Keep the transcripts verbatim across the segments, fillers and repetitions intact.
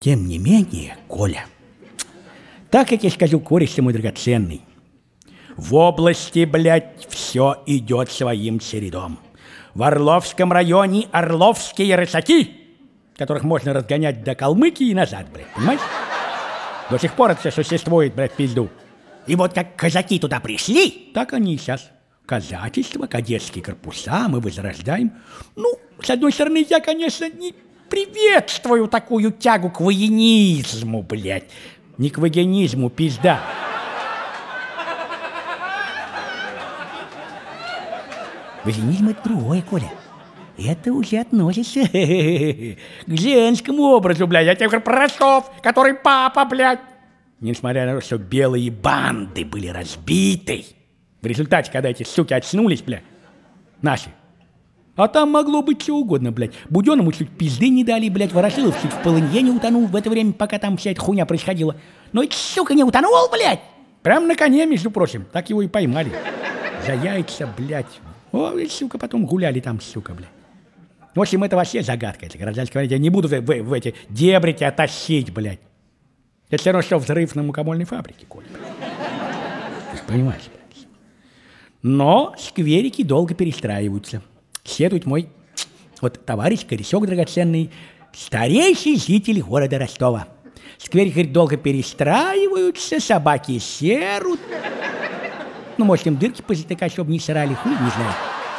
Тем не менее, Коля, так как я скажу, кореш ты мой драгоценный, в области, блядь, все идет своим чередом. В Орловском районе орловские рысаки, которых можно разгонять до Калмыкии и назад, блядь, понимаешь? До сих пор это все существует, блядь, пизду. И вот как казаки туда пришли, так они и сейчас. Казачество, кадетские корпуса мы возрождаем. Ну, с одной стороны, я, конечно, не приветствую такую тягу к военизму, блядь. Не к вагонизму, пизда. Вагонизм — это другое, Коля. Это уже относится к женскому образу, блядь. Я тебе говорю про Ростов, который папа, блядь. Несмотря на то, что белые банды были разбиты, в результате, когда эти суки очнулись, блядь, наши, а там могло быть что угодно, блядь. Буденному чуть пизды не дали, блядь, Ворошилов чуть в полынье не утонул в это время, пока там вся эта хуйня происходила. Но эта сука не утонул, блядь. Прям на коне, между прочим. Так его и поймали. За яйца, блядь. О, и, сука, потом гуляли там, сука, блядь. В общем, это вообще загадка, это гражданская война. Я не буду в, в, в эти дебри тебя тащить, блядь. Это все равно, что взрыв на мукомольной фабрике, Коля. Ты же понимаешь, блядь. Но скверики долго перестраиваются. Следует мой вот товарищ, корешок драгоценный, старейший житель города Ростова. Скверики, говорит, долго перестраиваются, собаки серут. Ну, может, им дырки позатыкать, чтобы не срали, хуй, не знаю.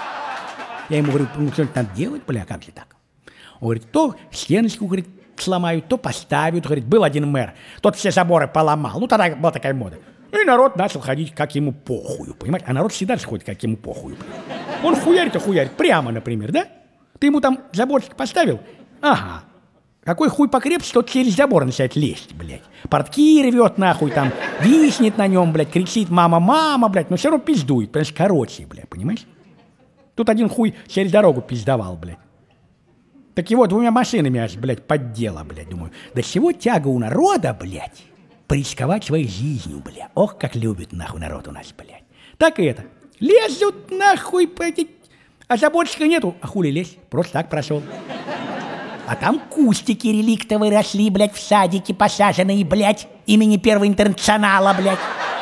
Я ему говорю, ну, что-нибудь надо делать, бля, как же так? Он говорит, то стеночку, говорит, сломают, то поставят. Говорит, был один мэр, тот все заборы поломал. Ну, тогда была такая мода. И народ начал ходить, как ему похую, понимаешь? А народ всегда же ходит, как ему похую. Он хуярит и хуярит, прямо, например, да? Ты ему там заборчик поставил? Ага. Какой хуй покрепче, тот через забор начинает лезть, блядь. Портки рвет нахуй там, виснет на нем, блядь, кричит мама, мама, блядь, но все равно пиздует, потому что короче, блядь, понимаешь? Тут один хуй через дорогу пиздовал, блядь. Так его двумя машинами аж, блядь, поддела, блядь, думаю. До чего тяга у народа, блядь, порисковать своей жизнью, блядь. Ох, как любит нахуй народ у нас, блядь. Так и это. Лезут нахуй, блядь, а заборчика нету. А хули лезть? Просто так прошел. А там кустики реликтовые росли, блядь, в садике посаженные, блядь, имени Первого интернационала, блядь.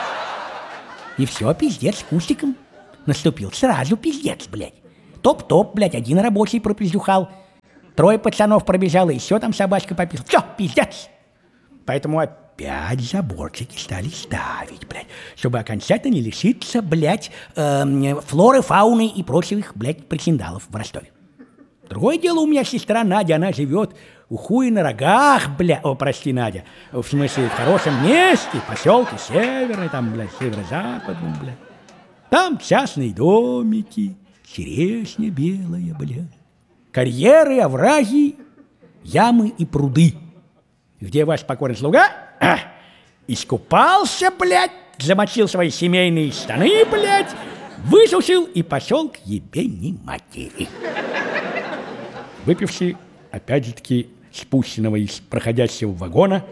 И все, пиздец, с кустиком. Наступил сразу пиздец, блядь. Топ-топ, блядь, один рабочий пропиздюхал. Трое пацанов пробежало, еще там собачка попила. Все, пиздец. Поэтому опять заборчики стали ставить, блядь, чтобы окончательно не лишиться, блядь, э, флоры, фауны и прочих, блядь, причиндалов в Ростове. Другое дело, у меня сестра Надя, она живет у хуя на рогах, бля, о, прости, Надя, в смысле, в хорошем месте, поселке северный, там, блядь, северо-западном, блядь. Там частные домики, черешня белая, блядь, карьеры, овраги, ямы и пруды, где ваш покорный слуга а, искупался, блядь, замочил свои семейные штаны, блядь, высушил и пошел к ебени матери. Выпивший, опять же таки, спущенного из проходящего вагона.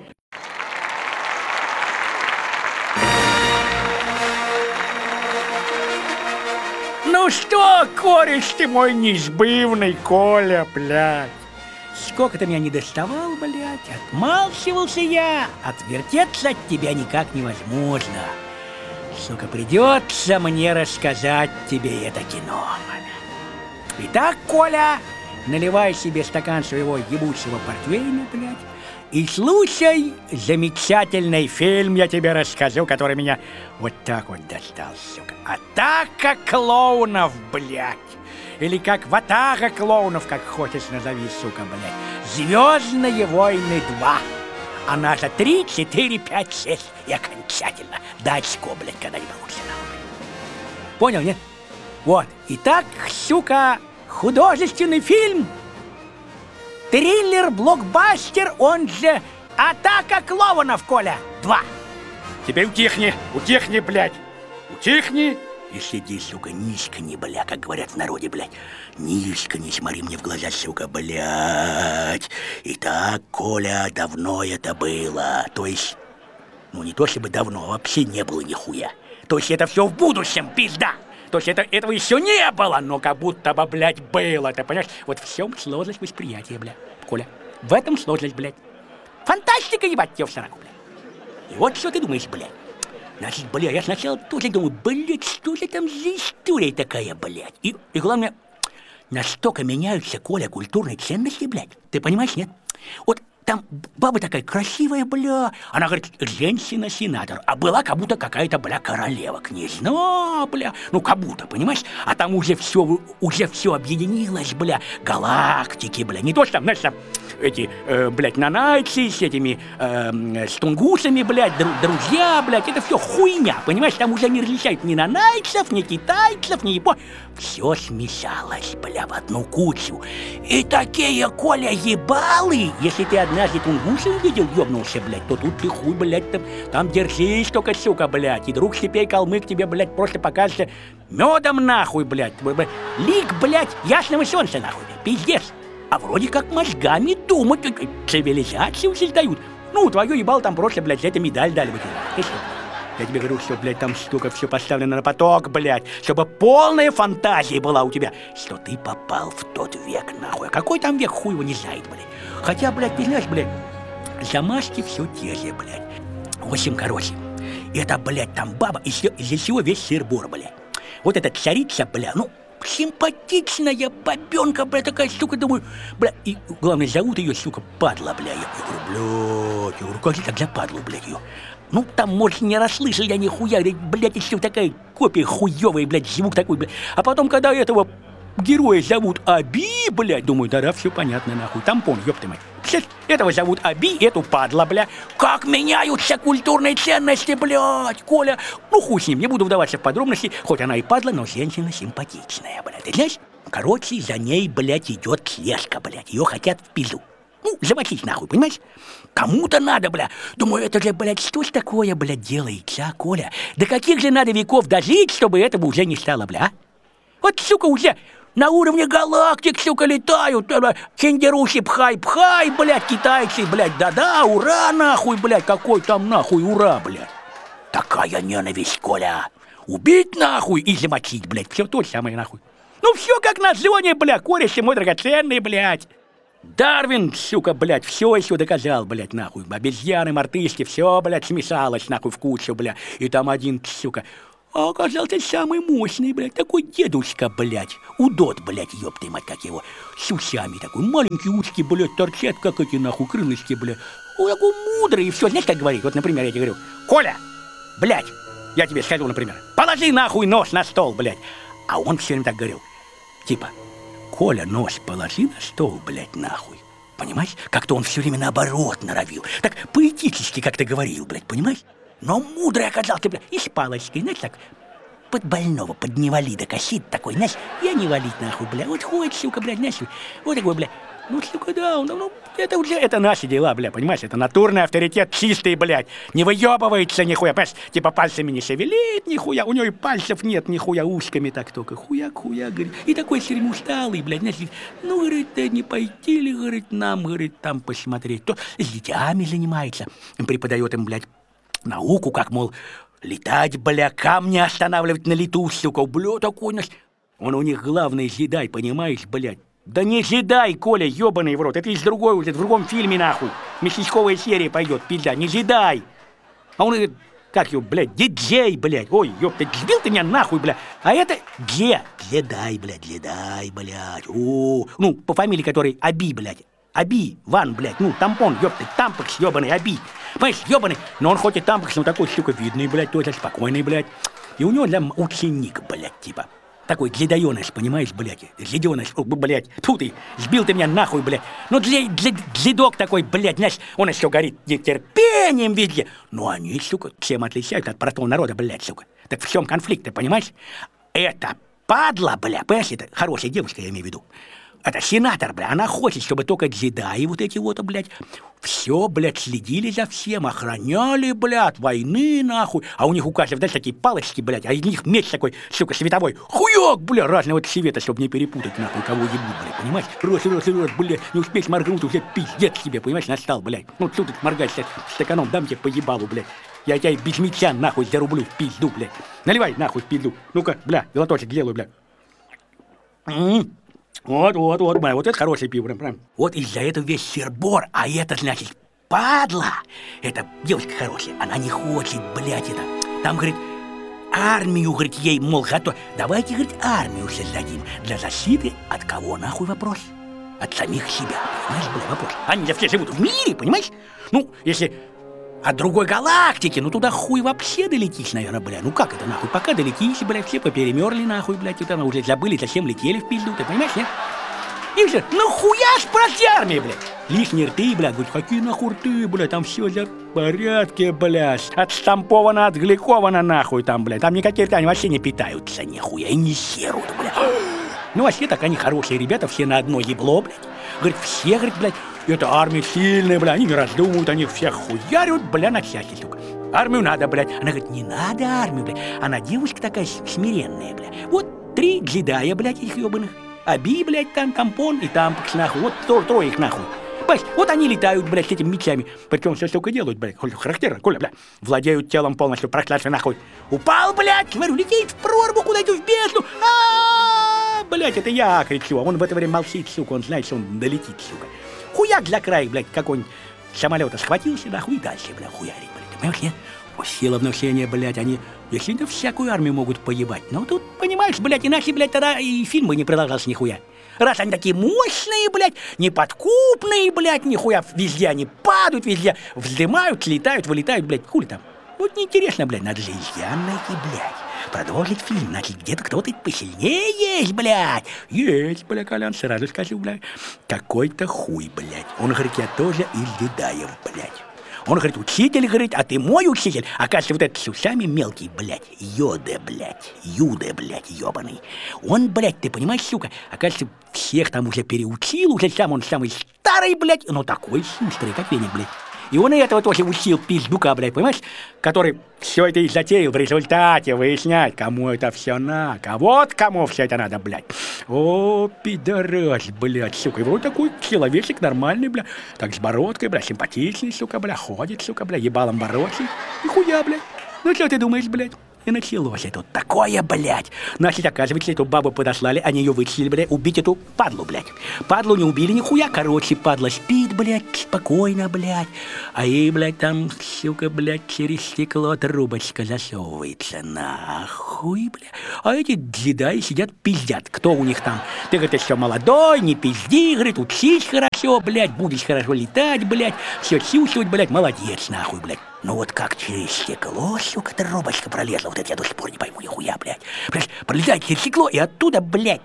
Ну что, кореш ты мой неизбывный, Коля, блядь. Сколько ты меня не доставал, блядь, отмалчивался я, отвертеться от тебя никак невозможно. Сука, придется мне рассказать тебе это кино, блядь. Итак, Коля, наливай себе стакан своего ебучего портвейна, блядь, и слушай замечательный фильм, я тебе расскажу, который меня вот так вот достал, сука. «Атака клоунов», блядь. Или как «Ватага клоунов», как хочешь назови, сука, блядь. «Звездные войны два». Она же три, четыре, пять, шесть и окончательно. До очко, блядь, когда не получится. Понял, нет? Вот. Итак, сука, художественный фильм. Триллер-блокбастер, он же «Атака клоунов», Коля, два. Теперь утихни, утихни, блядь. Утихни и сиди, сука, низко не, бля, как говорят в народе, блядь. Низко не смотри мне в глаза, сука, блядь. Итак, Коля, давно это было. То есть, ну не то чтобы давно, а вообще не было нихуя. То есть это все в будущем, пизда. То есть это, этого еще не было, но как будто бы, блядь, было, ты понимаешь? Вот в чем сложность восприятия, блядь, Коля. В этом сложность, блядь. Фантастика, ебать, тебе в сраку, блядь. И вот что ты думаешь, блядь? Значит, бля, я сначала тоже думаю, блядь, что же там за история такая, блядь? И, и главное, настолько меняются, Коля, культурные ценности, блядь. Ты понимаешь, нет? Вот там баба такая красивая, бля. Она говорит, женщина-сенатор. А была как будто какая-то, бля, королева, княжна, бля. Ну, как будто, понимаешь? А там уже все, уже все объединилось, бля. Галактики, бля. Не то, что там, знаешь, там эти, э, блядь, нанайцы с этими, э, с тунгусами, блядь, дру, друзья, блядь. Это все хуйня, понимаешь? Там уже не различают ни нанайцев, ни китайцев, ни японцев. Все смешалось, бля, в одну кучу. И такие, Коля, ебалы, если ты однажды тунгуса увидел, ёбнулся, блядь, то тут ты хуй, блядь, там, там держись только, сука, блядь. И друг Степей Калмык тебе, блядь, просто покажется медом нахуй, блядь. Лик, блядь, ясного солнца, нахуй, пиздец. А вроде как мозгами думают, цивилизацию создают. Ну, твою ебал там просто, блядь, за это медаль дали бы тебе. Я тебе говорю, что, блядь, там столько все поставлено на поток, блядь, чтобы полная фантазия была у тебя, что ты попал в тот век, нахуй. А какой там век, хуй его не знает, блядь. Хотя, блядь, ты знаешь, блядь, замашки все те же, блядь. В общем, короче, это, блядь, там баба, и из-за всего весь сыр-бор, блядь. Вот эта царица, бля, ну, симпатичная бабенка, бля, такая, сука, думаю, бля, и главное, зовут ее, сука, падла, бля. Я, я говорю, блядь, я говорю, как же так за падлу, блядь, ее? Ну, там, может, не расслышал я нихуя, блядь, еще такая копия хуёвая, блядь, звук такой, блядь. А потом, когда этого героя зовут Аби, блядь, думаю, да-да, все понятно, нахуй, тампон, ёпты мать. Сейчас этого зовут Аби, эту падла, бля. Как меняются культурные ценности, блядь, Коля. Ну, хуй с ним, не буду вдаваться в подробности, хоть она и падла, но женщина симпатичная, блядь. Ты знаешь, короче, за ней, блядь, идет слежка, блядь, ее хотят в пизду. Ну, замочить нахуй, понимаешь? Кому-то надо, бля. Думаю, это же, блядь, что ж такое, блядь, делается, а, Коля? До каких же надо веков дожить, чтобы этого уже не стало, бля, а? Вот, сука, уже на уровне галактик, сука, летают. Кенгерухи пхай-пхай, блядь, китайцы, блядь, да-да, ура, нахуй, блядь, какой там нахуй ура, блядь. Такая ненависть, Коля. Убить нахуй и замочить, блядь, все то же самое, нахуй. Ну, все как на зоне, бля, кореши мой драгоценный, блядь. Дарвин, сука, блядь, все еще доказал, блядь, нахуй. Обезьяны, мартышки, все, блядь, смешалось, нахуй, в кучу, блядь. И там один, сука, а оказался самый мощный, блядь, такой дедушка, блядь. Удот, блядь, ёпты мать, как его. С усями такой, маленькие ушки, блядь, торчат, как эти, нахуй, крылышки, блядь. Он такой мудрый, и все, знаешь, как говорит? Вот, например, я тебе говорю, Коля, блядь, я тебе скажу, например, положи, нахуй, нос на стол, блядь. А он все время так говорил, типа, Коля, нос положи на стол, блядь, нахуй. Понимаешь? Как-то он все время наоборот норовил. Так поэтически как-то говорил, блядь, понимаешь? Но мудрый оказался, блядь, и с палочкой, знаешь, так, под больного, под невалида косит такой, знаешь, я не валить, нахуй, бля, вот ходит, сука, блядь, знаешь, вот такой, бля, ну, сука, да, ну, ну, это уже, это наши дела, бля, понимаешь, это натурный авторитет чистый, блядь, не выебывается нихуя, понимаешь, типа пальцами не шевелит нихуя, у него и пальцев нет нихуя, ушками так только, хуяк-хуяк, говорит, и такой все время усталый, блядь, знаешь, ну, говорит, да не пойти ли, говорит, нам, говорит, там посмотреть, то с детьми занимается, преподает им, блядь, науку, как, мол, летать, бля, камни останавливать на лету, сука, бля, такой наш, он у них главный жедай, понимаешь, блядь. Да не жедай, Коля, ёбаный в рот. Это из другой уже, в другом фильме, нахуй. Местечковая серия пойдет, пизда. Не жедай. А он говорит, как его, блядь, диджей, блядь. Ой, ёпта, сбил ты меня нахуй, блядь. А это где? Джедай, блядь, джедай, блядь. О, ну, по фамилии которой Аби, блядь. Аби, Ван, блядь, ну, тампон, ёпта, тампекс, ёбаный, Аби. Понимаешь, ёбаный, но он хоть и тампекс, но такой, сука, видный, блядь, тоже спокойный, блядь. И у него для ученик, блядь, типа. Такой глядоёныш, понимаешь, блядь, глядёныш, блядь, фу ты, сбил ты меня нахуй, блядь. Ну, глядок такой, блядь, знаешь, он еще горит нетерпением везде. Ну, они, сука, чем отличаются от простого народа, блядь, сука. Так в чем конфликт, ты понимаешь? Это падла, блядь, понимаешь, это хорошая девушка, я имею в виду. Это сенатор, бля, она хочет, чтобы только джедаи вот эти вот, блядь, все, блядь, следили за всем, охраняли, блядь, от войны, нахуй. А у них у каждого, знаешь, такие палочки, блядь, а из них меч такой, сука, световой. Хуяк, бля, разного цвета, чтобы не перепутать, нахуй, кого ебут, блядь, понимаешь? Раз, раз, раз, блядь, не успеть моргнуть, уже пиздец себе, понимаешь, настал, блядь. Ну, что тут моргать сейчас, стаканом дам тебе по ебалу, блядь. Я тебя без меча, нахуй, зарублю в пизду, блядь. Наливай, нахуй, в пизду. Ну-ка, бля, глоточек делаю, бля. Вот, вот, вот, бля, вот это хорошее пиво, прям, прям. Вот из-за этого весь сыр-бор, а это, значит, падла, эта девушка хорошая, она не хочет, блядь, это. Там, говорит, армию, говорит, ей, мол, готов. Давайте, говорит, армию создадим для защиты. От кого, нахуй, вопрос? От самих себя, понимаешь, бля, вопрос. Они все живут в мире, понимаешь? Ну, если от другой галактики, ну туда хуй вообще долетишь, наверное, бля. Ну как это, нахуй? Пока долетишь, бля, все поперемерли, нахуй, блядь, и там уже забыли, зачем летели в пизду, ты понимаешь, нет? И все, ну хуя ж против армии, блядь. Лишние рты, блядь, говорят, какие нахуй рты, блядь, там все в порядке, блядь. Отштамповано, отгликовано, нахуй там, блядь. Там никакие рты, они вообще не питаются, нихуя, и не серут, блядь. Ну вообще так они хорошие ребята, все на одно ебло, блядь. Говорит, все, говорит, блядь, это армия сильная, блядь, они не раздумывают, они всех хуярят, бля, на части, сука. Армию надо, блядь. Она говорит, не надо армию, блядь. Она девушка такая смиренная, блядь. Вот три джедая, блядь, этих ебаных. Аби, блядь, там тампон и тампокс, нахуй. Вот трое, трое их, нахуй. Понимаешь, вот они летают, блядь, с этими мечами. Причем все столько делают, блядь. Характерно, Коля, блядь. Владеют телом полностью, проклятся, нахуй. Упал, блядь, говорю, летит в прорву куда-то в бездну. А-а-а, блядь, это я кричу. А он в это время молчит, сука. Он знает, что он долетит, сука. Хуяк для края, блядь, какой-нибудь самолета схватился, нахуй, и дальше, блядь, хуярить, блядь. Ты понимаешь, нет? Сила внушения, блядь, они действительно всякую армию могут поебать. Но тут, понимаешь, блядь, иначе, блядь, тогда и фильмы не продолжался нихуя. Раз они такие мощные, блядь, неподкупные, блядь, нихуя, везде они падают, везде вздымают, летают, вылетают, блядь, хули там. Вот неинтересно, блядь, надо же изъян найти, блядь. Продолжить фильм, значит, где-то кто-то посильнее есть, блядь. Есть, блядь, Колян, сразу скажу, блядь. Какой-то хуй, блядь. Он говорит, я тоже из Дедаев, блядь. Он говорит, учитель, говорит, а ты мой учитель? Оказывается, вот этот с усами мелкий, блядь, Йода, блядь, Юда, блядь, ебаный. Он, блядь, ты понимаешь, сука, оказывается, всех там уже переучил, уже сам он самый старый, блядь, но такой шустрый, как веник, блядь. И он и этого тоже учил пиздюка, блядь, понимаешь? Который все это и затеял в результате выяснять, кому это все надо. Вот кому все это надо, блядь. О, пидорас, блядь, сука. И вот такой человечек нормальный, блядь. Так с бородкой, блядь, симпатичный, сука, блядь. Ходит, сука, блядь, ебалом бороться. Нихуя, блядь. Ну что ты думаешь, блядь? И началось это такое, блядь. Значит, оказывается, эту бабу подослали, они ее вычислили, блядь, убить эту падлу, блядь. Падлу не убили нихуя, короче, падла спит, блядь, спокойно, блядь. А ей, блядь, там, сука, блядь, через стекло трубочка засовывается, нахуй, блядь. А эти джедаи сидят, пиздят, кто у них там. Ты, говорит, еще молодой, не пизди, говорит, учись хорошо, блядь, будешь хорошо летать, блядь, все чувствовать, блядь, молодец, нахуй, блядь. Ну вот как через стекло, сука, трубочка пролезла, вот это я до сих пор не пойму, нихуя, блядь. Блядь, пролезает через стекло, и оттуда, блядь,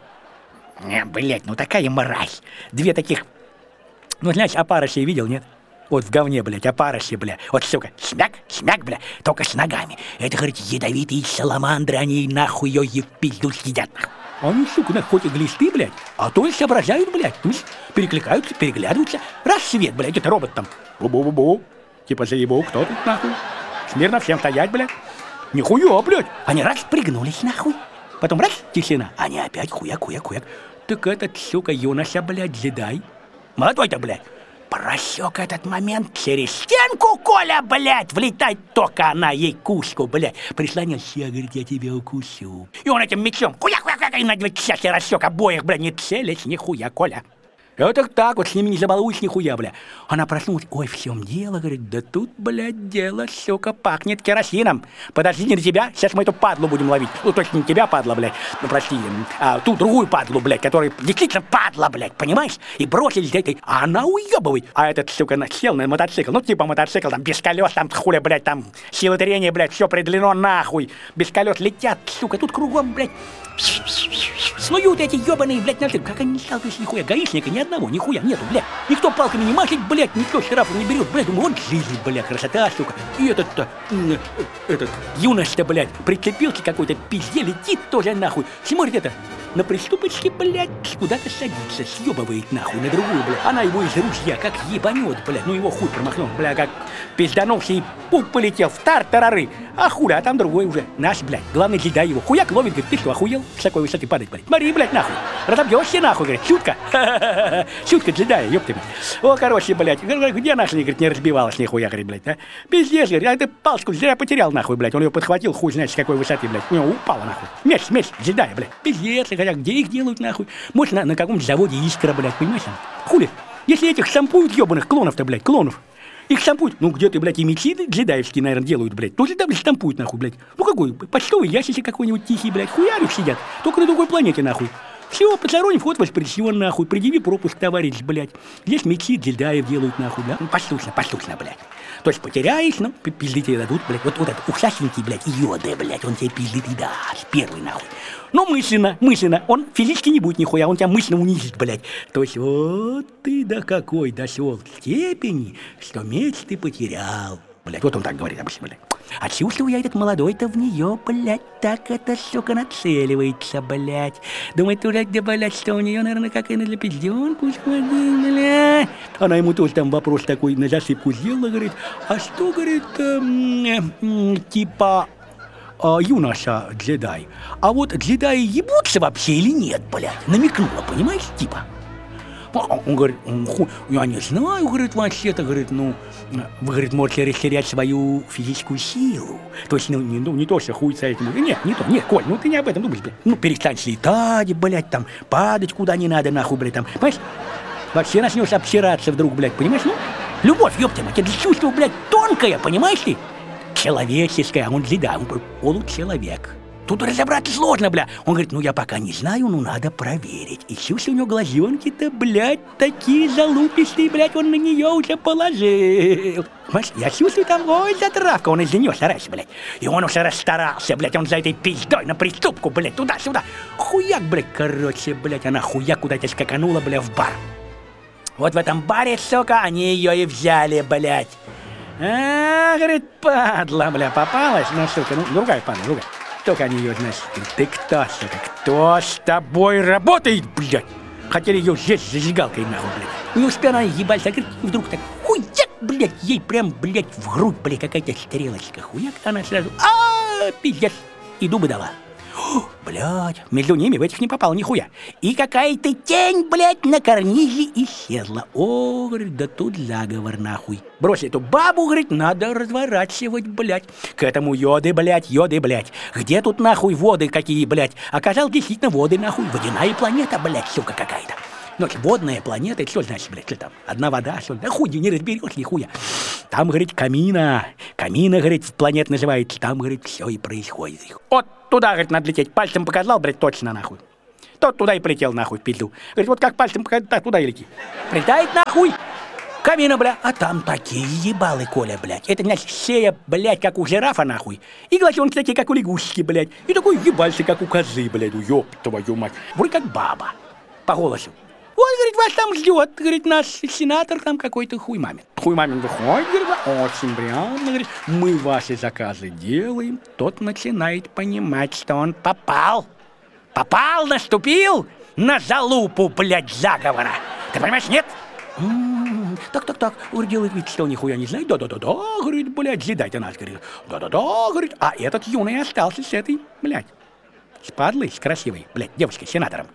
не, блядь, ну такая мразь. Две таких, ну, знаешь, опарышей видел, нет? Вот в говне, блядь, опарыши, блядь. Вот, сука, смяк, смяк, блядь, только с ногами. Это, говорит, ядовитые саламандры, они нахуй ее и в пизду съедят, нахуй. Они, сука, нахуй хоть и глисты, блядь, а то и соображают, блядь, перекликаются, переглядываются. Раз свет, блядь, это робот там, бу-бу-бу-бу. Типа заебу, кто тут, нахуй? Смирно всем стоять, блядь. Нихуя, блядь. Они раз пригнулись, нахуй. Потом раз, тишина. Они опять хуяк-хуяк-хуяк. Так этот, сука, юноша, блядь, джедай. Молодой-то, блядь. Просек этот момент через стенку, Коля, блядь. Влетает только она ей куску, блядь. Прислонился, говорит, я тебя укусю. И он этим мечом хуяк-хуяк-хуяк и на две части рассек обоих, блядь, не целясь, нихуя, Коля. Это так вот, с ними не забалуешь нихуя, бля. Она проснулась, ой, в чем дело, говорит, да тут, блядь, дело, сука, пахнет керосином. Подожди, не на тебя, сейчас мы эту падлу будем ловить. Ну, точно не тебя, падла, блядь, ну, прости, а ту другую падлу, блядь, которая действительно падла, блядь, понимаешь? И бросились этой, а она уебывает. А этот, сука, сел на мотоцикл, ну, типа мотоцикл, там, без колес, там, хуля, блядь, там, силы трения, блядь, все преодолено, нахуй. Без колес летят, сука, тут кругом, блядь, снуют эти ебаные, блядь, наши. Как они не сталкиваются, нихуя, гаишника ни одного, нихуя нету, блядь. Никто палками не машет, блядь, никто штрафов не берет, блядь. Думаю, вот жизнь, блядь, красота, сука. И этот-то, этот, юнош-то, блядь, прицепился какой-то пизде, летит тоже нахуй. Смотрит это, на приступочке, блядь, куда-то садится, съебывает нахуй на другую, блядь. Она его из ружья как ебанет, блядь, ну его хуй промахнул, блядь, как пизданулся и пук полетел в тар-тарары. А хуля, а там другой уже, наш, блядь, главный джедай его. Хуяк ловит, говорит, ты что, охуел? С такой высоты падать, блядь. Смотри, блядь, нахуй. Разобьешься, нахуй, говорит, шутка. Шутка джедая, ёпты, блядь. О, короче, блядь, где нашли, говорит, не разбивалась нихуя, говорит, блядь, а? Пиздец, говорит, а ты палочку зря потерял, нахуй, блядь. Он ее подхватил, хуй знает, с какой высоты, блядь. У него упала, нахуй. Меч, меч, джедая, блядь. Пиздец, хотя где их делают, нахуй? Может, на, на каком-нибудь заводе Искра, блядь, понимаешь? Хули, если этих штампуют ебаных клонов-то, блядь, клонов. Их штампуют. Ну, где-то, блядь, и мечи джедаевские, наверное, делают, блядь. Тоже там штампуют, нахуй, блядь. Ну, какой? Почтовый ящичек какой-нибудь тихий, блядь. Хуярю сидят. Только на другой планете, нахуй. Все, посторонний вход воспрещен, нахуй. Предъяви пропуск, товарищ, блядь. Здесь мечи джедаев делают, нахуй, да? Ну, послушно, послушно, блядь. То есть потеряешь, ну, пизды тебе дадут, блядь. Вот, вот этот ушастенький, блядь, Йода, блядь, он тебе пизды ты даст. Первый, нахуй. Но мысленно, мысленно. Он физически не будет нихуя, он тебя мысленно унизит, блядь. То есть вот ты до какой дошел степени, что меч ты потерял. Блядь, вот он так говорит обычно, блядь. А чувствую я этот молодой-то в нее, блядь, так это, сука, нацеливается, блядь. Думает, дурак, да, блядь, что у нее, наверное, как и на лепезденку схватил, блядь. Она ему тоже там вопрос такой на засыпку сделала, говорит, а что, говорит, эм, эм, типа, э, юноша джедай, а вот джедаи ебутся вообще или нет, блядь? Намекнула, понимаешь, типа. Он говорит, я не знаю, говорит, вообще-то, говорит, ну, вы, говорит, можете растерять свою физическую силу. То есть, ну, не, ну, не то, что хуйца этим. Нет, не то, нет, Коль, ну ты не об этом думаешь, блядь. Ну, перестань слетать, блядь, там, падать куда не надо, нахуй, блядь, там, понимаешь? Вообще начнешь обсираться вдруг, блядь, понимаешь? Ну, любовь, ёпта мать, это чувство, блядь, тонкое, понимаешь ты? Человеческое, а он джедай, он получеловек. Тут разобраться сложно, бля. Он говорит, ну я пока не знаю, ну надо проверить. И чувствую, у него глазенки-то, блядь, такие залупистые, блядь, он на нее уже положил. Понимаешь, я чувствую там, ой, затравка, он из-за нее старается, блядь. И он уже расстарался, блядь, он за этой пиздой на приступку, блядь, туда-сюда. Хуяк, блядь, короче, блядь, она хуяк куда-то скаканула, блядь, в бар. Вот в этом баре, сука, они ее и взяли, блядь. А, говорит, падла, бля, попалась, ну, сука, ну, другая падла, другая. Только они ее, знаешь, ты кто, сука, кто с тобой работает, блядь? Хотели ее здесь зажигалкой, нахуй, блядь. Не успела она ебать закрыть, и вдруг так, хуяк, блядь, ей прям, блядь, в грудь, блядь, какая-то стрелочка, хуяк, она сразу, а пиздец, и дубы дала. Блядь, между ними в этих не попало нихуя. И какая-то тень, блядь, на карнизе исчезла. О, говорит, да тут заговор, нахуй. Брось эту бабу, говорит, надо разворачивать, блядь. К этому йоды, блядь, йоды, блядь. Где тут, нахуй, воды какие, блядь? Оказалось, действительно, воды, нахуй. Водяная планета, блядь, сука какая-то. Ну, водная планета, это что значит, блядь, что там? Одна вода, что ли? Да хуй, не разберешь нихуя. Там, говорит, камина. Камина, говорит, планета называется. Там, говорит, все и происходит. Вот туда, говорит, надо лететь. Пальцем показал, блядь, точно, нахуй. Тот туда и полетел, нахуй, в пизду. Говорит, вот как пальцем показал, так туда и лети. Прилетает, нахуй. Камина, бля, а там такие ебалы, Коля, блядь. Это, значит, шея, блядь, как у жирафа, нахуй. И глазенки такие, как у лягушки, блядь. И такой ебальцы, как у козы, блядь. Ёб твою мать. Вроде как баба. По голосу. Вот, говорит, вас там ждет, говорит, наш сенатор там какой-то хуй мамин. Хуй мамин выходит, говорит, очень прямо, говорит, мы ваши заказы делаем. Тот начинает понимать, что он попал. Попал, наступил на залупу, блядь, заговора. Ты понимаешь, нет? М-м-м, так-так-так, говорит, делает вид, что нихуя не знает. Да-да-да-да, говорит, блядь, ждать-то нас, говорит. Да-да-да, говорит, а этот юный остался с этой, блядь, с падлой, с красивой, блядь, девочкой, сенатором.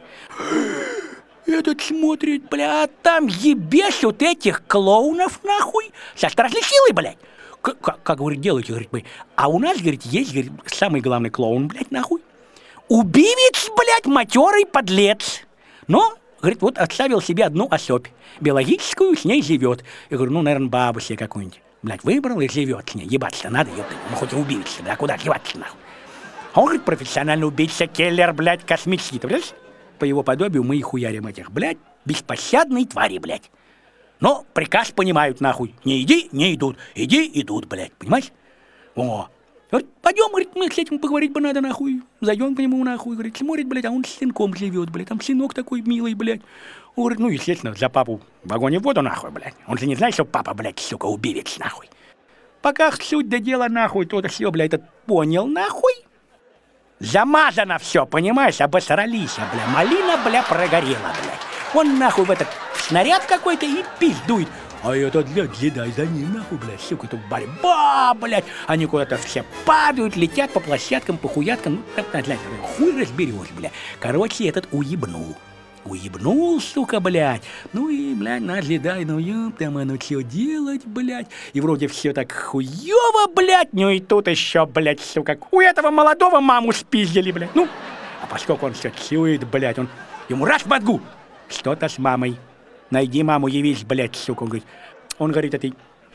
Этот смотрит, бля, а там ебешут этих клоунов, нахуй, со страшной силой, блядь. Как, как, как, говорит, делаете, говорит, мы. А у нас, говорит, есть, говорит, самый главный клоун, блядь, нахуй. Убивец, блядь, матерый подлец. Но, говорит, вот оставил себе одну особь. Биологическую, с ней живет. Я говорю, ну, наверное, бабу себе какую-нибудь. Блядь, выбрал и живет с ней. Ебаться надо, ёпта. Ну, хоть и убивец, бля, куда деваться, нахуй. А он, говорит, профессиональный убийца, киллер, блядь, космический, ты понимаешь? По его подобию мы и хуярим этих, блядь, беспощадные твари, блядь. Но приказ понимают, нахуй. Не иди, не идут. Иди, идут, блядь, понимаешь? О, говорит, пойдем, говорит, мы с этим поговорить бы надо, нахуй. Зайдем к нему, нахуй, говорит, смотрит, блядь, а он с сынком живет, блядь, там сынок такой милый, блядь. Он говорит, ну, естественно, за папу в огонь и в воду, нахуй, блядь. Он же не знает, что папа, блядь, сука, убивец, нахуй. Пока суть до дела, нахуй, то-то все, блядь, этот понял, нахуй. Замазано все, понимаешь, обосрались, бля, малина, бля, прогорела, блядь. Он нахуй в этот снаряд какой-то и пиздует. А этот, блядь, джедай за ним, нахуй, блядь, сука, тут борьба, блядь. Они куда-то все падают, летят по площадкам, по хуяткам, ну, как надо, хуй разберешь, блядь. Короче, этот уебнул. Уебнул, сука, блядь. Ну и, блядь, наш джедай, ну ёб там, оно что делать, блядь. И вроде все так хуёво, блядь. Ну и тут еще, блядь, сука, у этого молодого маму спиздили, блядь. Ну, а поскольку он все чует, блядь, он ему раз в мозгу. Что-то с мамой. Найди маму, явись, блядь, сука. Он говорит, он говорит этой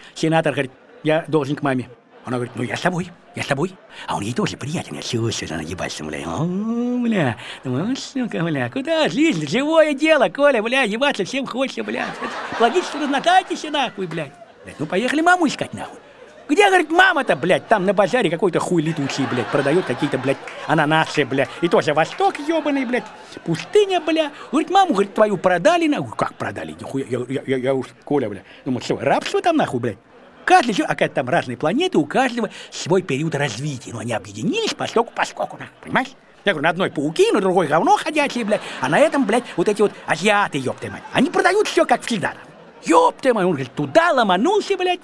сенатор, говорит, я должен к маме. Она говорит, ну я с тобой, я с тобой. А он ей тоже приятен, я чувствую, что она ебаться, бля. О, бля, ну, сука, бля, куда жизнь, живое дело, Коля, бля, ебаться всем хочется, бля. Плодитесь, размотайтесь, нахуй, блядь. Блядь, ну поехали маму искать, нахуй. Где, говорит, мама-то, блядь, там на базаре какой-то хуй летучий, блядь, продает какие-то, блядь, ананасы, блядь, и тоже Восток ебаный, блядь, пустыня, бля. Говорит, маму, говорит, твою продали, нахуй. Как продали, нихуя, я, я, я, я уж, Коля, бля, думаю, что, рабство там, нахуй, блядь. Каждый, а как там разные планеты, у каждого свой период развития, но они объединились поскольку, поскольку, нахуй, понимаешь? Я говорю, на одной пауки, на другой говно ходячие, блядь, а на этом, блядь, вот эти вот азиаты, ёпты мать, они продают все как всегда, ёпты мать, он говорит, туда ломанулся, блядь.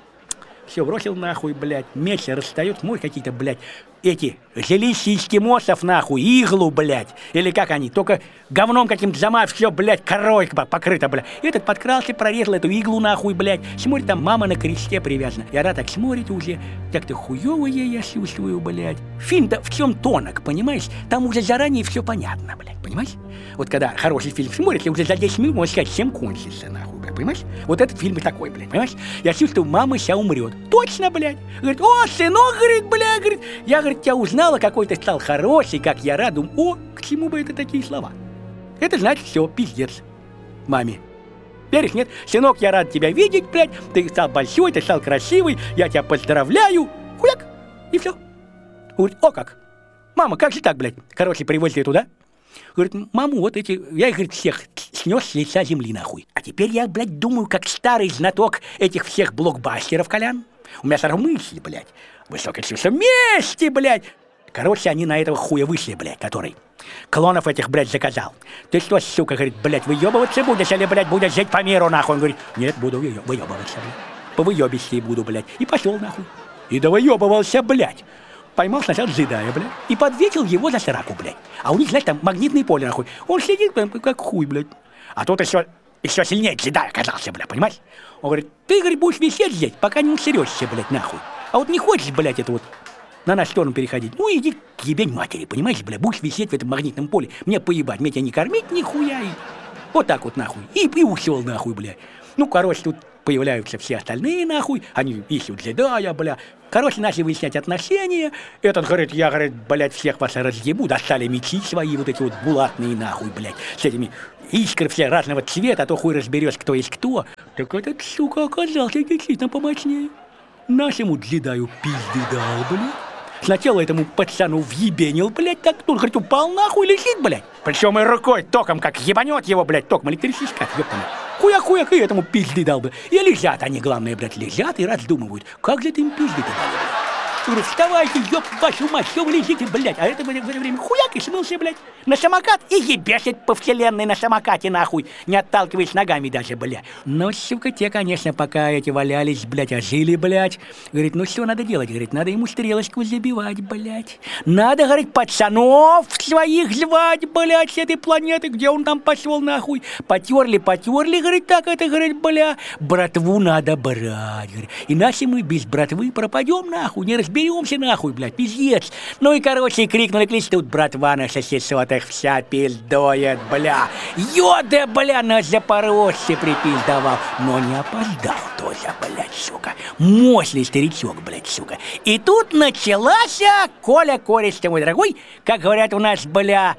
Все, бросил нахуй, блядь, меч расстает, мой какие-то, блядь, эти жилища эскимосов, нахуй, иглу, блядь, или как они, только говном каким-то замав, все, блядь, корой покрыто, блядь. Этот подкрался, прорезал эту иглу, нахуй, блядь, смотрит, там мама на кресте привязана. И она так смотрит уже, как-то хуёво я чувствую, блядь. Фильм-то в чем тонок, понимаешь, там уже заранее все понятно, блядь, понимаешь? Вот когда хороший фильм смотришь, уже за десять минут, можно сказать, всем кончится, нахуй, блядь, понимаешь? Вот этот фильм такой, блядь, понимаешь? Я чувствую, мама сейчас умрет. Точно, блядь. Говорит, о, сынок, говорит, блядь, говорит, я, говорит, тебя узнала, какой ты стал хороший, как я рад. Думаю, о, к чему бы это такие слова? Это значит, все, пиздец маме. Веришь, нет? Сынок, я рад тебя видеть, блядь, ты стал большой, ты стал красивый, я тебя поздравляю. Хуяк, и все. Говорит, о как, мама, как же так, блядь? Короче, привозили туда. Говорит, маму, вот эти, я их, говорит, всех снес с лица земли, нахуй. А теперь я, блядь, думаю, как старый знаток этих всех блокбастеров, Колян. У меня сразу мысли, блядь. Высокое чувство мести, блядь. Короче, они на этого хуя вышли, блядь, который клонов этих, блядь, заказал. Ты что, сука, говорит, блядь, выебываться будешь или, блядь, будешь жить по миру, нахуй? Он говорит, нет, буду выебываться, блядь. Повыебись буду, блядь. И пошел, нахуй. И довыебывался, блядь. Поймал сначала джедая, блядь, и подветил его за сраку, блядь. А у них, знаешь, там магнитное поле, нахуй. Он сидит, блядь, как хуй, блядь. А тут еще, еще сильнее джедай оказался, блядь, понимаешь? Он говорит, ты, говорит, будешь висеть здесь, пока не усерешься, блядь, нахуй. А вот не хочешь, блядь, это вот на нашу сторону переходить, ну иди к ебень матери, понимаешь, блядь, будешь висеть в этом магнитном поле, мне поебать, мне тебя не кормить, нихуя, и вот так вот, нахуй. И, и ушел, нахуй, блядь. Ну, короче, тут появляются все остальные, нахуй, они ищут джедая, бля. Короче, начали выяснять отношения. Этот говорит, я, говорит, блядь, всех вас разъебу. Достали мечи свои, вот эти вот булатные, нахуй, блядь, с этими искры все разного цвета, а то хуй разберешь, кто есть кто. Так этот, сука, оказался действительно помощнее. Нашему джедаю пизды дал, блядь. Сначала этому пацану въебенил, блядь, так тут, говорит, упал нахуй, лежит, блядь. Причем и рукой током, как ебанет его, блядь, током электрический, ёптана. Хуяк-хуяк, и этому пизды дал бы. И лежат они, главное, блядь, лежат и раздумывают, как же ты им пизды-то дал, блядь. Говорю, вставайте, ёб вашу мать, что вы лежите, блядь. А это в это время хуяк и смылся, блядь, на самокат и ебешит по вселенной на самокате, нахуй, не отталкиваясь ногами даже, блядь. Ну, сука, те, конечно, пока эти валялись, блядь, а жили, блядь. Говорит, ну что надо делать? Говорит, надо ему стрелочку забивать, блядь. Надо, говорит, пацанов своих звать, блядь, с этой планеты, где он там пошел, нахуй. Потерли, потерли, говорит, так это, говорит, бля. Братву надо брать, говорит. Иначе мы без братвы пропадем, нахуй, не разберемся. Беремся нахуй, блядь, пиздец. Ну и, короче, крикнули, клич, тут братва наша сесотых вся пиздоет, бля. Йода, бля, на Запорожце припиздовал, но не опоздал тоже, блядь, сука. Мощный старичок, блядь, сука. И тут началась, Коля, кореш ты мой дорогой, как говорят у нас, бля,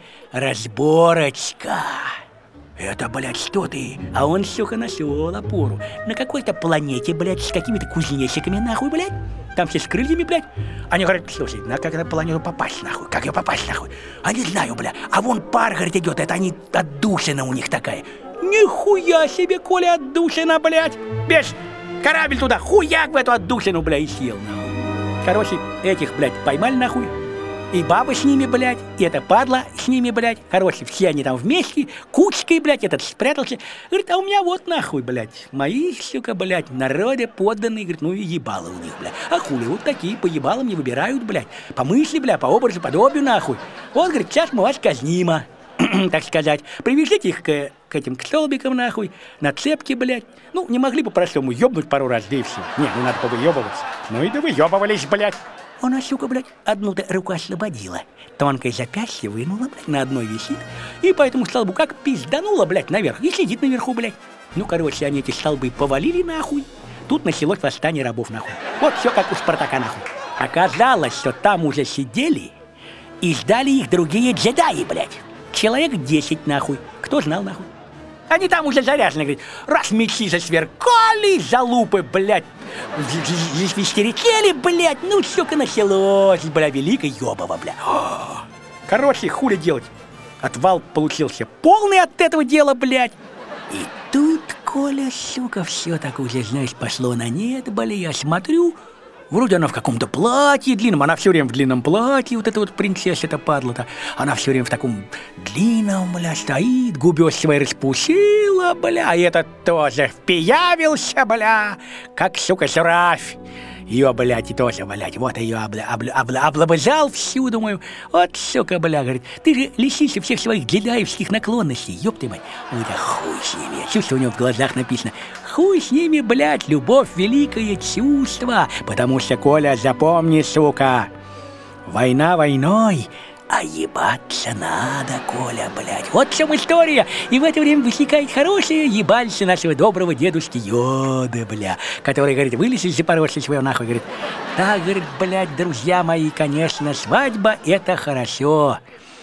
разборочка. Это, блядь, что ты? А он, сука, нашел опору. На какой-то планете, блядь, с какими-то кузнечиками, нахуй, блядь. Там все с крыльями, блядь. Они говорят, слушай, на как на планету попасть, нахуй? Как ее попасть, нахуй? А не знаю, бля. А вон пар, говорит, идет. Это они, отдушина у них такая. Нихуя себе, Коля, отдушина, блядь. Бежь, корабль туда, хуяк в эту отдушину, бля, и сел, нахуй. Короче, этих, блядь, поймали, нахуй. И баба с ними, блядь, и эта падла с ними, блядь. Короче, все они там вместе, кучкой, блядь, этот спрятался. Говорит, а у меня вот нахуй, блядь, мои, сука, блядь, народы подданные, говорит, ну и ебало у них, блядь. А хули, вот такие по ебалам не выбирают, блядь. По мысли, блядь, по образу, подобию, нахуй. Вот, говорит, сейчас мы вас казнимо, так сказать. Привезите их к, к этим, к столбикам, нахуй, на цепки, блядь. Ну, не могли по-простому ебнуть пару раз, да и все. Не, ну надо повыебываться. Ну и да выебывались, блядь. Она, сука, блядь, одну-то руку освободила. Тонкое запястье вынула, блядь, на одной висит. И по этому столбу как пизданула, блядь, наверх. И сидит наверху, блядь. Ну, короче, они эти столбы повалили нахуй. тут началось восстание рабов, нахуй. Вот все как у Спартака, нахуй. Оказалось, что там уже сидели и ждали их другие джедаи, блядь. Человек десять, нахуй. Кто знал, нахуй? Они там уже заряжены, говорит, раз мечи засверкали, залупы, блядь, засвистеретели, блядь, ну, сука, началось, бля, великое ёбово, бля. Короче, хули делать? Отвал получился полный от этого дела, блядь. И тут, Коля, сука, все так уже, знаешь, пошло на нет, бля, я смотрю, вроде она в каком-то платье длинном, она все время в длинном платье, вот эта вот принцесса-то падла-то, она все время в таком длинном, бля, стоит, губёс свои распушила, бля, и этот тоже впиявился, бля, как, сука, жирафь. Ее, блядь, и тоже, блядь, вот ее обла, обла, обла, облобызал всю, думаю, вот, сука, бля, говорит, ты же лишишься всех своих джедаевских наклонностей, ёб ты мать. Ой, да хуй с ними, я чувствую, у него в глазах написано, хуй с ними, блядь, любовь — великое чувство, потому что, Коля, запомни, сука, война войной, а ебаться надо, Коля, блядь. Вот в чем история. И в это время возникает хорошее ебальце нашего доброго дедушки Йоды, бля, который, говорит, вылез из Запорожья своего, нахуй, говорит, да, говорит, блядь, друзья мои, конечно, свадьба — это хорошо.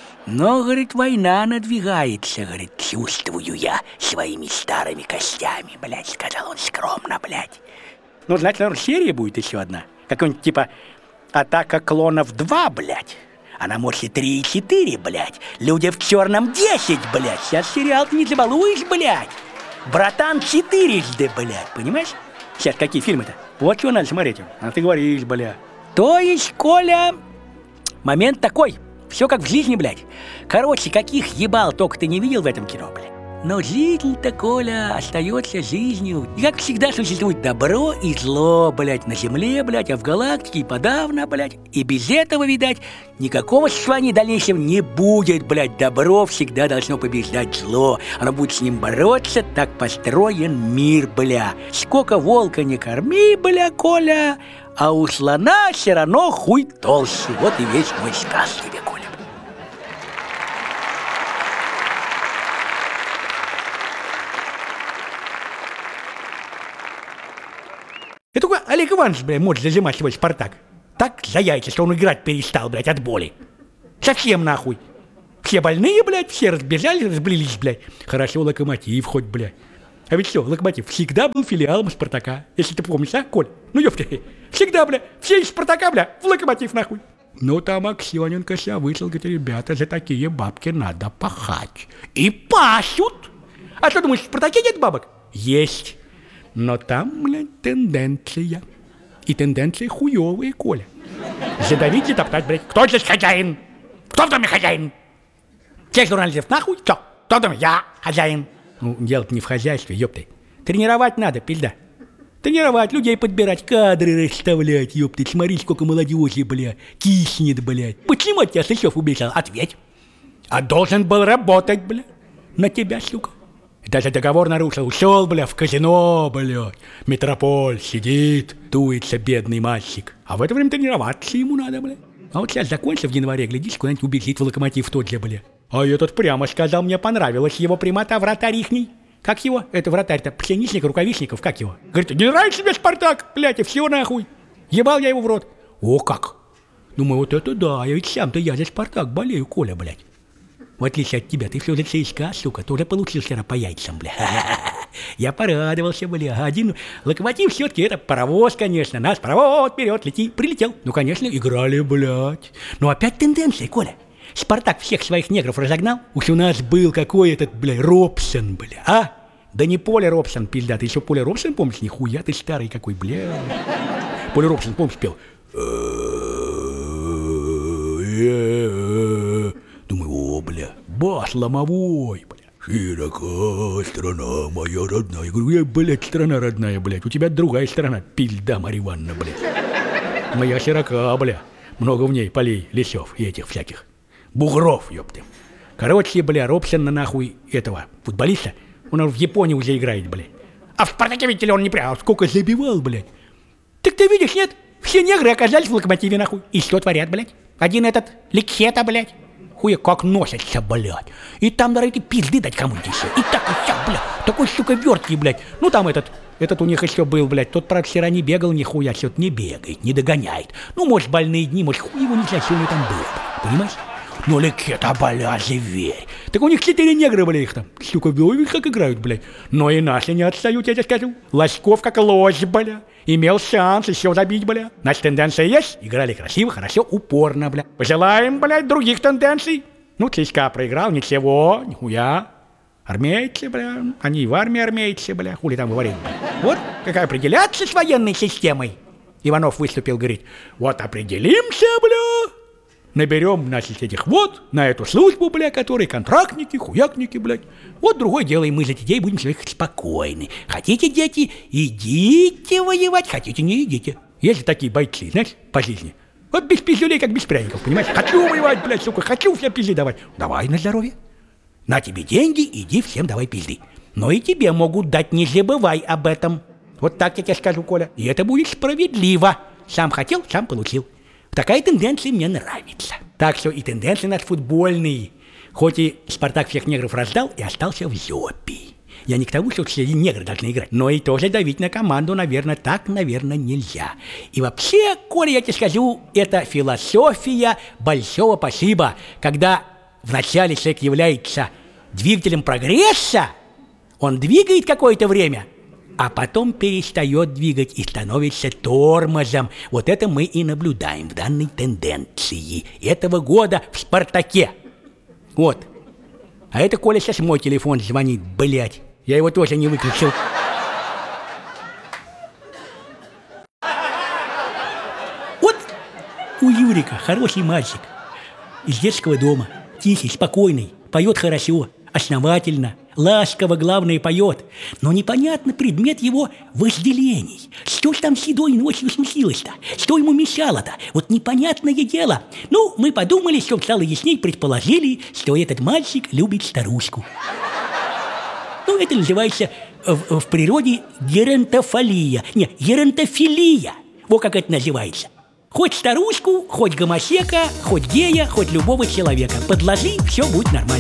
Но, говорит, война надвигается, говорит, чувствую я своими старыми костями, блядь, сказал он скромно, блядь. Ну, значит, наверное, серия будет еще одна. Какой-нибудь типа «Атака клонов два», блядь. А на Морсе три и четыре, блядь. Люди в черном десять, блядь. Сейчас сериал ты не забалуешь, блядь. Братан четырежды, блядь. Понимаешь? Сейчас какие фильмы-то? Вот что надо смотреть. А ты говоришь, блядь. То есть, Коля, момент такой. Все как в жизни, блядь. Короче, каких ебал только ты не видел в этом кино, блядь. Но жизнь-то, Коля, остается жизнью. И, как всегда, существует добро и зло, блядь, на земле, блядь, а в галактике и подавно, блядь. И без этого, видать, никакого существования дальнейшего не будет, блядь. Добро всегда должно побеждать зло. Оно будет с ним бороться, так построен мир, бля. Сколько волка не корми, бля, Коля, а у слона все равно хуй толще. Вот и весь мой сказ тебе, Коля. И только Олег Иванович, блядь, может зазимать свой «Спартак». Так за яйца, что он играть перестал, блядь, от боли. Совсем нахуй. Все больные, блядь, все разбежались, разбрелись, блядь. Хорошо, Локомотив хоть, блядь. А ведь что, Локомотив всегда был филиалом «Спартака». Если ты помнишь, а, Коль? Ну, ёпта, всегда, блядь, все из «Спартака», блядь, в Локомотив, нахуй. Ну, там Аксёненко себя вышел, говорит, ребята, за такие бабки надо пахать. И пашут. А что, думаешь, в «Спартаке» нет бабок? Есть. Но там, блядь, тенденция. И тенденции хуёвые, Коля. Задавить, затоптать, блядь. Кто здесь хозяин? Кто в доме хозяин? Всех журналистов нахуй? Кто? Кто в доме? Я хозяин. Ну, дело-то не в хозяйстве, ёпты. Тренировать надо, пизда. Тренировать, людей подбирать, кадры расставлять, ёпты. Смотри, сколько молодежи, бля, киснет, блядь. Почему тебя Сычев убежал? Ответь. А должен был работать, бля. На тебя, сука. Даже договор нарушил, ушел, бля, в казино, блядь. Метрополь сидит, дуется бедный мальчик. А в это время тренироваться ему надо, бля. А вот сейчас закончил в январе, глядишь, куда-нибудь убежит в Локомотив тот же, бля. А этот прямо сказал, мне понравилась его прямота, вратарь ихний. Как его? Это вратарь-то, Пшеничник, Рукавишников, как его? Говорит, не нравится тебе «Спартак», блядь, и все нахуй. Ебал я его в рот. О, как? Думаю, вот это да, я ведь сам-то я за «Спартак» болею, Коля, блядь. В отличие от тебя, ты все за ЦСКА, сука, тоже получил вчера по яйцам, бля. Я порадовался, бля. Один Локомотив все-таки это паровоз, конечно. Нас паровоз, вперед, лети, прилетел. Ну, конечно, играли, блядь. Но опять тенденция, Коля. «Спартак» всех своих негров разогнал. Уж у нас был какой этот, бля, Робсон, бля, а? Да не Поля Робсон, пизда. Ты еще Поля Робсон помнишь? Нихуя ты старый какой, бля. Поля Робсон, помнишь, пел? Думаю, о, бля, бас ломовой, бля. Широка страна моя родная. Я говорю, я, блядь, страна родная, блядь. У тебя другая страна, пизда, Марья Ивановна, блядь. Моя широка, бля. Много в ней полей, лесов и этих всяких. Бугров, ёпты. Короче, бля, Робсон на нахуй этого футболиста, он в Японии уже играет, блядь. А в «Спартаке» ведь он не прям, сколько забивал, блядь. Так ты видишь, нет? Все негры оказались в «Локомотиве», нахуй. И что творят, блядь? Один этот Ликхета, блядь. Хуя как носятся, блядь. И там, наверное, пизды дать кому-нибудь еще. И так и вся, блядь. Такой, сука, верткий, блядь. Ну там этот, Этот у них еще был, блядь. Тот, правда, вчера не бегал нихуя, что-то не бегает, не догоняет. Ну, может, больные дни, может, хуй его нельзя, что у него там было, понимаешь? Ну, лекета, бля, зверь. Так у них четыре негра, бля, их там. Сука, вы как играют, блядь. Но и наши не отстают, я тебе скажу. Лоськов как лось, бля. Имел шанс еще забить, бля. Значит, тенденция есть. Играли красиво, хорошо, упорно, бля. Пожелаем, блядь, других тенденций. Ну, ЦСКА проиграл, ничего, нихуя. Армейцы, бля. Они в армии армейцы, бля. Хули там говорить. Вот какая определяться с военной системой. Иванов выступил, говорит, вот определимся, бля. Наберем, значит, этих вот на эту службу, бля, которые контрактники, хуякники, блядь. Вот другое дело, и мы за детей будем человек спокойны. Хотите, дети, идите воевать, хотите, не идите. Есть такие бойцы, знаешь, по жизни. Вот без пиздюлей, как без пряников, понимаешь? Хочу воевать, блядь, сука, хочу всем пизды давать. Давай на здоровье. На тебе деньги, иди всем давай пизды. Но и тебе могут дать, не забывай об этом. Вот так я тебе скажу, Коля. И это будет справедливо. Сам хотел, сам получил. Такая тенденция мне нравится. Так что и тенденции наши футбольные. Хоть и Спартак всех негров раздал и остался в жопе. Я не к тому, что все негры должны играть, но и тоже давить на команду, наверное, так, наверное, нельзя. И вообще, Коля, я тебе скажу, это философия большого спасибо. Когда вначале человек является двигателем прогресса, он двигает какое-то время, а потом перестает двигать и становится тормозом. Вот это мы и наблюдаем в данной тенденции этого года в «Спартаке». Вот. А это Коля сейчас мой телефон звонит, блядь. Я его тоже не выключил. Вот у Юрика хороший мальчик из детского дома. Тихий, спокойный, поет хорошо, основательно. Ласково, главное, поет. Но непонятно предмет его вожделений. Что ж там седой ночью случилось-то? Что ему мешало-то? Вот непонятное дело. Ну, мы подумали, что стало ясней, предположили, что этот мальчик любит старушку. Ну, это называется в, в природе геронтофалия. Не, геронтофилия. Вот как это называется. Хоть старушку, хоть гомосека, хоть гея, хоть любого человека. Подложи, все будет нормально.